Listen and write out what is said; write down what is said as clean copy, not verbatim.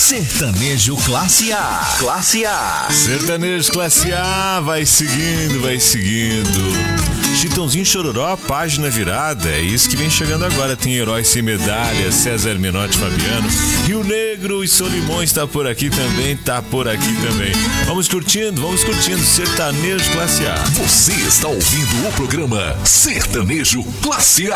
Sertanejo Classe A. Classe A. Sertanejo Classe A, vai seguindo, vai seguindo. Chitãozinho Chororó, página virada, é isso que vem chegando agora. Tem Herói Sem Medalha, César Menotti, Fabiano, Rio Negro e Solimões tá por aqui também, Vamos curtindo, Sertanejo Classe A. Você está ouvindo o programa Sertanejo Classe A.